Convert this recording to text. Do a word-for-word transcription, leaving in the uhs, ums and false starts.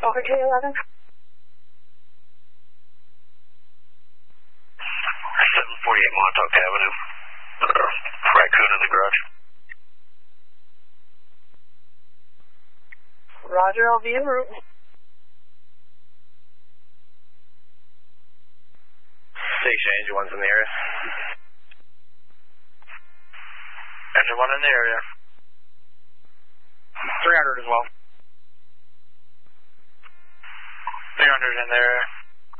over J eleven. seven forty-eight Montauk Avenue. Uh, raccoon in the garage. Roger, I'll be en route. Station Engine one's in the area. Engine one in the area. three hundred as well. three hundred in there.